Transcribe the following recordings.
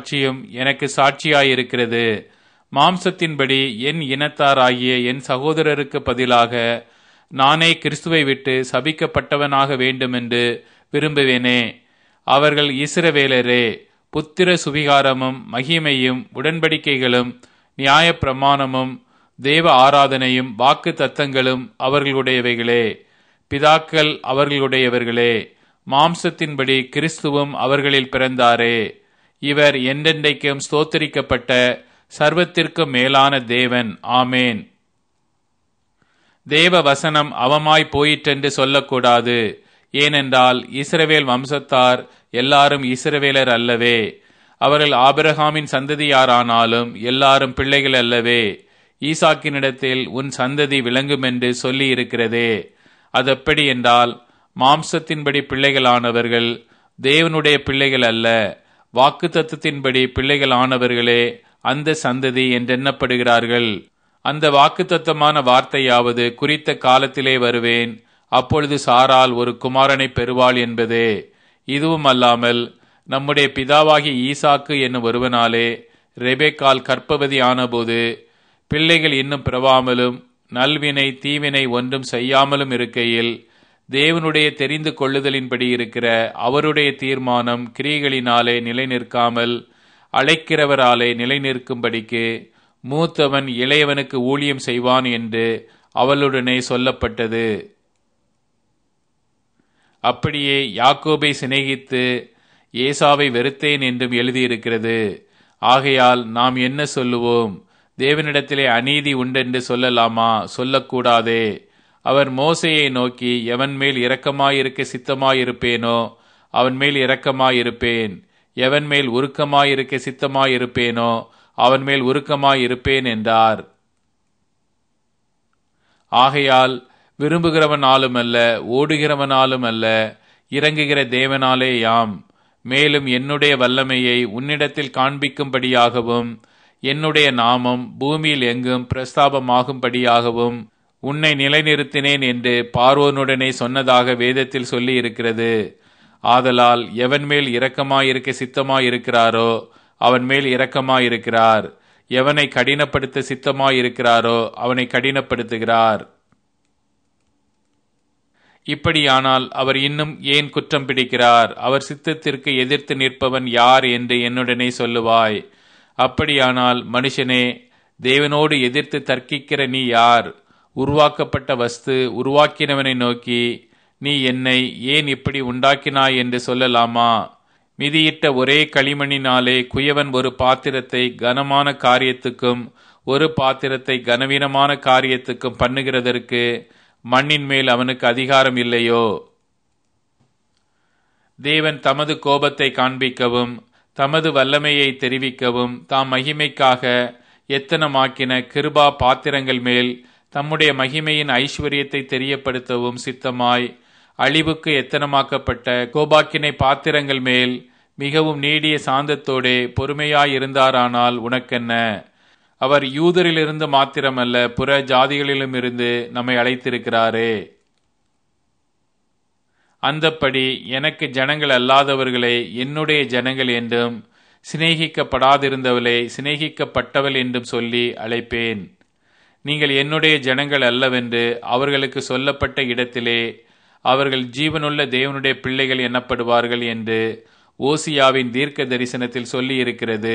சாட்சியும் எனக்கு சாட்சியாயிருக்கிறது. மாம்சத்தின்படி என் இனத்தாராகிய என் சகோதரருக்கு பதிலாக நானே கிறிஸ்துவை விட்டு சபிக்கப்பட்டவனாக வேண்டுமென்று விரும்புவேனே. அவர்கள் இஸ்ரவேலரே, புத்திர சுவிகாரமும் மகிமையும் உடன்படிக்கைகளும் நியாயப்பிரமாணமும் தேவ ஆராதனையும் வாக்கு தத்தங்களும் அவர்களுடையவைகளே. பிதாக்கள் அவர்களுடையவர்களே, மாம்சத்தின்படி கிறிஸ்துவும் அவர்களில் பிறந்தாரே. இவர் என்றென்றைக்கும் ஸ்தோத்தரிக்கப்பட்ட சர்வத்திற்கும் மேலான தேவன். ஆமேன். தேவ வசனம் அவமாய் போயிற்றென்று சொல்லக்கூடாது. ஏனென்றால் இஸ்ரவேல் வம்சத்தார் எல்லாரும் இஸ்ரவேலர் அல்லவே. அவர்கள் ஆபிரகாமின் சந்ததியாரானாலும் எல்லாரும் பிள்ளைகள் அல்லவே. ஈசாக்கினிடத்தில் உன் சந்ததி விளங்குமென்று சொல்லி இருக்கிறதே. அதெப்படி என்றால், மாம்சத்தின்படி பிள்ளைகளானவர்கள் தேவனுடைய பிள்ளைகள் அல்ல, வாக்குத்தத்தத்தின்படி பிள்ளைகளானவர்களே அந்த சந்ததி என்றெண்ணப்படுகிறார்கள். அந்த வாக்குத்தத்தமான வார்த்தையாவது, குறித்த காலத்திலே வருவேன், அப்பொழுது சாராள் ஒரு குமாரனை பெறுவாள் என்பதே. இதுவும் அல்லாமல் நம்முடைய பிதாவாகிய ஈசாக்கு என்னும் ஒருவனாலே ரெபெக்காள் கர்ப்பவதி ஆனபோது பிள்ளைகள் இன்னும் பிறவாமலும் நல்வினை தீவினை ஒன்றும் செய்யாமலும் இருக்கையில் தேவனுடைய தெரிந்து கொள்ளுதலின்படி இருக்கிற அவருடைய தீர்மானம் கிரியைகளினாலே நிலை நிற்காமல் அழைக்கிறவராலே நிலை நிற்கும்படிக்கு மூத்தவன் இளையவனுக்கு ஊழியம் செய்வான் என்று அவளுடனே சொல்லப்பட்டது. அப்படியே யாக்கோபை சிநேகித்து ஏசாவை வெறுத்தேன் என்றும் எழுதியிருக்கிறது. ஆகையால் நாம் என்ன சொல்லுவோம்? தேவனிடத்திலே அநீதி உண்டென்று சொல்லலாமா? சொல்லக்கூடாதே. அவர் மோசேயை நோக்கி, எவன் மேல் இரக்கமாயிருக்க சித்தமாயிருப்பேனோ அவன் மேல் இரக்கமாயிருப்பேன், எவன் மேல் உருக்கமாயிருக்க சித்தமாயிருப்பேனோ அவன் மேல் உருக்கமாயிருப்பேன் என்றார். ஆகையால் விரும்புகிறவனாலும் அல்ல, ஓடுகிறவனாலும் அல்ல, இறங்குகிற தேவனாலே யாம். மேலும் என்னுடைய வல்லமையை உன்னிடத்தில் காண்பிக்கும்படியாகவும் என்னுடைய நாமம் பூமியில் எங்கும் பிரஸ்தாபமாகும்படியாகவும் உன்னை நிலைநிறுத்தினேன் என்று பார்வோனுடனே சொன்னதாக வேதத்தில் சொல்லி இருக்கிறது. ஆதலால் எவன் மேல் இரக்கமாயிருக்க சித்தமாயிருக்கிறாரோ அவன் மேல் இரக்கமாயிருக்கிறார், எவனை கடினப்படுத்த சித்தமாயிருக்கிறாரோ அவனை கடினப்படுத்துகிறார். இப்படியானால் அவர் இன்னும் ஏன் குற்றம் பிடிக்கிறார்? அவர் சித்தத்திற்கு எதிர்த்து நிற்பவன் யார் என்று என்னுடனே சொல்லுவாய். அப்படியானால் மனுஷனே, தேவனோடு எதிர்த்து தர்க்கிக்கிற நீ யார்? உருவாக்கப்பட்ட வஸ்து உருவாக்கினவனை நோக்கி, நீ என்னை ஏன் இப்படி உண்டாக்கினாய் என்று சொல்லலாமா? மிதியிட்ட ஒரே களிமணினாலே குயவன் ஒரு பாத்திரத்தை கனமான காரியத்துக்கும் ஒரு பாத்திரத்தை கனவீனமான காரியத்துக்கும் பண்ணுகிறதற்கு மண்ணின் மேல் அவனுக்கு அதிகாரம் இல்லையோ? தேவன் தமது கோபத்தை காண்பிக்கவும் தமது வல்லமையை தெரிவிக்கவும் தாம் மகிமைக்காக எத்தனமாக்கின கிருபா பாத்திரங்கள் மேல் தம்முடைய மகிமையின் ஐஸ்வர்யத்தை தெரியப்படுத்தவும் சித்தமாய் அழிவுக்கு எத்தனமாக்கப்பட்ட கோபாக்கினை பாத்திரங்கள் மேல் மிகவும் நீடிய சாந்தத்தோடே பொறுமையாயிருந்தாரானால் உனக்கென்ன? அவர் யூதரிலிருந்து மாத்திரமல்ல, புற ஜாதிகளிலும் இருந்து நம்மை அழைத்திருக்கிறாரே. அந்தப்படி எனக்கு ஜனங்கள் அல்லாதவர்களே என்னுடைய ஜனங்கள் என்றும், சிநேகிக்கப்படாதிருந்தவளை சிநேகிக்கப்பட்டவள் என்றும் சொல்லி அழைப்பேன். நீங்கள் என்னுடைய ஜனங்கள் அல்லவென்று அவர்களுக்கு சொல்லப்பட்ட இடத்திலே அவர்கள் ஜீவனுள்ள தேவனுடைய பிள்ளைகள் எனப்படுவார்கள் என்று ஓசியாவின் தீர்க்க தரிசனத்தில் சொல்லி இருக்கிறது.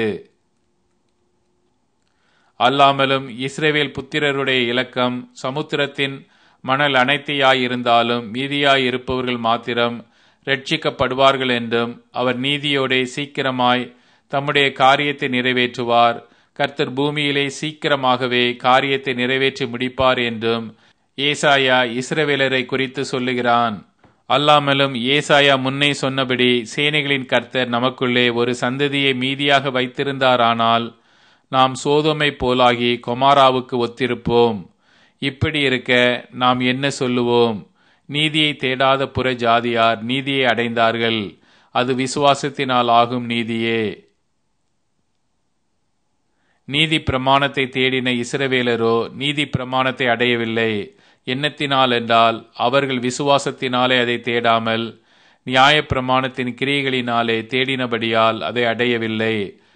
அல்லாமலும் இஸ்ரவேல் புத்திரருடைய இலக்கம் சமுத்திரத்தின் மணல் அனைத்தையாயிருந்தாலும் மீதியாயிருப்பவர்கள் மாத்திரம் ரட்சிக்கப்படுவார்கள் என்றும், அவர் நீதியோடே சீக்கிரமாய் தம்முடைய காரியத்தை நிறைவேற்றுவார், கர்த்தர் பூமியிலே சீக்கிரமாகவே காரியத்தை நிறைவேற்றி முடிப்பார் என்றும் ஏசாயா இஸ்ரவேலரை குறித்து சொல்லுகிறான். அல்லாமலும் ஏசாயா முன்னே சொன்னபடி சேனைகளின் கர்த்தர் நமக்குள்ளே ஒரு சந்ததியை மீதியாக வைத்திருந்தாரானால் நாம் சோதோமை போலாகி கொமாராவுக்கு ஒத்திருப்போம். இப்படி இருக்க நாம் என்ன சொல்லுவோம்? நீதியை தேடாத புற ஜாதியார் நீதியை அடைந்தார்கள், அது விசுவாசத்தினால் ஆகும் நீதியே. நீதி பிரமாணத்தை தேடின இஸ்ரவேலரோ நீதி பிரமாணத்தை அடையவில்லை. எண்ணத்தினால் என்றால் அவர்கள் விசுவாசத்தினாலே அதை தேடாமல் நியாய பிரமாணத்தின் கிரியைகளினாலே தேடினபடியால் அதை அடையவில்லை.